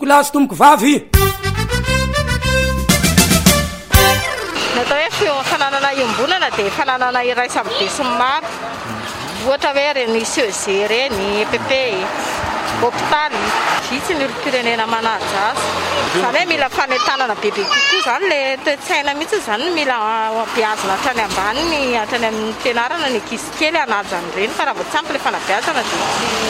tomboko lahy sy tomboko vavy. Natao hoe fananana iombonana dia fananana iray samy be sy maro. Ohatra hoe reny CEG reny, EPP, hôpitaly, vitsy ny olom-pirenena manaja azy. Izany hoe mila fanetanana bebe kokoa izany le toe-tsaina mihitsy izany mila beazina hatrany ambaniny, hatrany amin'ny fianarana ny ankizy kely hanaja an'ireny fa raha vao tsy ampy ilay fanabeazana dia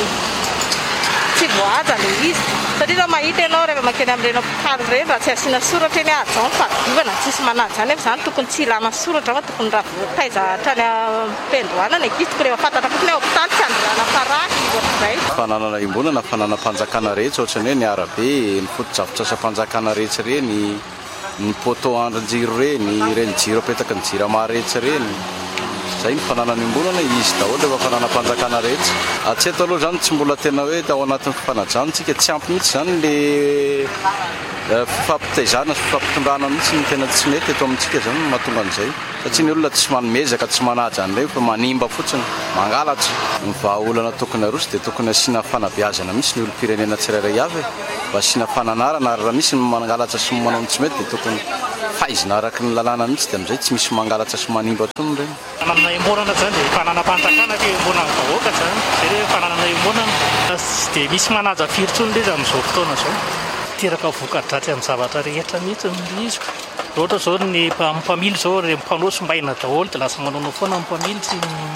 tsy voahaja ilay izy. Satria raha mahita ianao rehefa makeny amin'ireny hôpitaly ireny raha tsy asiana soratra eny ahajaon fa diovana tsisy manaja any izany tokony tsy ilana soratra fa tokony raha voataiza hatrany ampendohana ny ankizy tokony efa fantatra fotsiny hoe hôpitaly tsy androana paraky ohatr'izay. Fananana imbonana, fananam-panjakana rehetra ohatrany hoe ny arabe, ny foto-drafitrasa-panjakana rehetra reny, ny poto andrin-jiro reny jiro apetaka ny jirama rehetra reny. Zay ny fananana imbonana izy daholo efa fananam-panjakana rehetra. Hatreto aloha zany tsy mbola tena hoe ao anatin'ny fifanajantsika tsy ampy mihitsy zany le fifampitaizana sy fifampitondrana mihitsy ny tena tsy mety eto amintsika zany mahatonga an'izay. Satria ny olona tsy manomezaka, tsy manaja an'ireny fa manimba fotsiny, mangalatra. Ny vahaolana tokony aroso dia tokony asiana fanabeazana mihitsy ny olom-pirenena tsirairay avy mba asiana fananarana ary raha misy ny mangalatra sy manao ny tsy mety dia tokony fahaizina araky ny lalàna mihitsy dia amin'izay tsy misy mangalatra sy manimba tony ireny. Fananana imbonana zany dia fananam-panjakana dia imbonana vahoaka zany. Zay hoe fananana imbonana dia misy manaja firy-tsony ilay izy amin'izao fotoana izao. Teraka voka-dratsy amin'ny zavatra rehetra mihitsy ny izy. Ohatra zao ny mpamily zao mpanao-sombaina daholo dia lasa manao foana ny mpamily tsy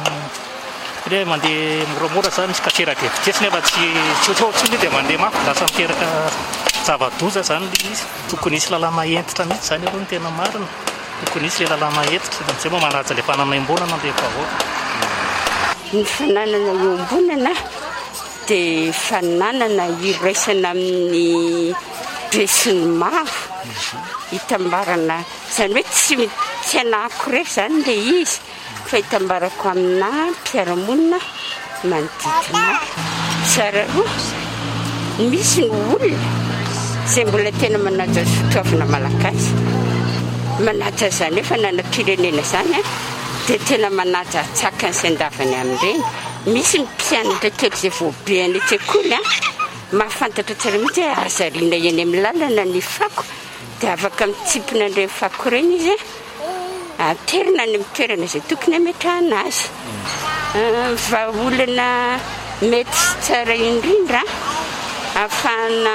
hoe mandeha moramora zany sy kasera dia vitesy nefa tsy tsony dia mandeha mafy lasa miteraka zava-doza zany ilay izy. Tokony isy lalàna entitra mihitsy zany aloha ny tena marina. Tokony isy ilay lalàna entitra dia moa manaja ilay fananana imbonana dia vahoaka. Ny fananana iombonana dia fananana iraisana amin'ny be sy ny maro hitambarana izany hoe tsy anahako rery izany ilay izy fa hitambarako amina mpiara-monina manodidina tsara roa. Misy ny olona izay mbola tena manaja sotroavana malagasy, manaja izany hoe fananam-pirenena izany dia tena manaja atsakany sy andavany amin'ireny. Misy ny mpianatra kely izay voabe any an-tsekoly mahafantatra tsara mihitsy hoe azariana eny amin'ny lalana ny fako dia afaka mitsipona an'ireny fako ireny izy aterina any amin'ny toerana izay tokony hametrahana azy. Vahaolana mety tsara indrindra ahafahana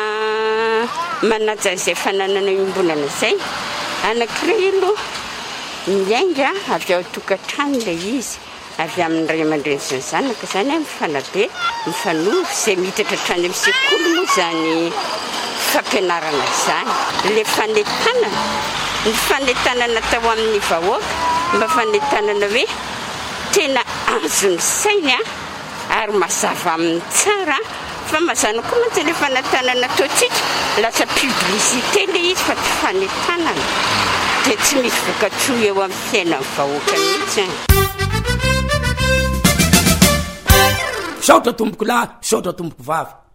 manaja izay fananana imbonana izay. Anankiray aloha miainga avy ao tokantrano ilay izy, avy amin'ny ray aman-dreny sy ny zanaka izany mifanabe, mifanohy izay miditra hatrany amin'ny sekoly moa izany fampianarana izany. Ilay fanetanana, ny fanetanana tao amin'ny vahoaka mba fanetanana hoe tena azo ny sainy ary mazava amin'ny tsara fa mazana koa mantsy ilay fanetanana ataontsika lasa publicité ilay izy fa tsy fanetanana dia tsy misy voka-tsoa eo amin'ny fiainan'ny vahoaka mihitsy. Misaotra tomboko lahy, misaotra tomboko vavy.